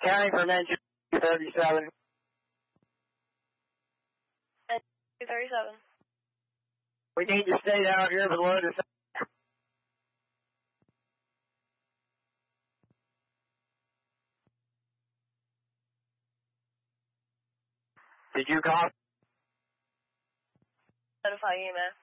County from engine 37. 37. We need to stay down here below the... Did you call? Notify you, man.